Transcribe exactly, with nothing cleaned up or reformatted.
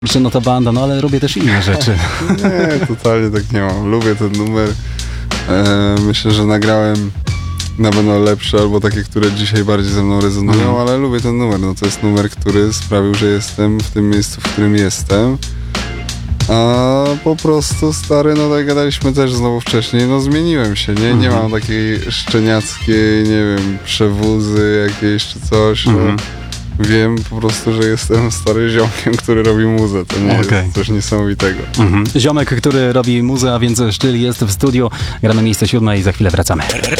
Że no to banda, no ale robię też inne rzeczy. Nie, totalnie tak nie mam. Lubię ten numer. E, myślę, że nagrałem na pewno lepsze, albo takie, które dzisiaj bardziej ze mną rezonują, mm. ale lubię ten numer. No to jest numer, który sprawił, że jestem w tym miejscu, w którym jestem. A po prostu, stary, no tak gadaliśmy też znowu wcześniej, no zmieniłem się, nie? Nie mam takiej szczeniackiej, nie wiem, przewózy jakiejś czy coś. Mm. No. Wiem po prostu, że jestem stary ziomkiem, który robi muzę. To nie okay. jest coś niesamowitego. Mhm. Ziomek, który robi muzę, a więc Sztyl jest w studiu. Gramy miejsce siódme i za chwilę wracamy.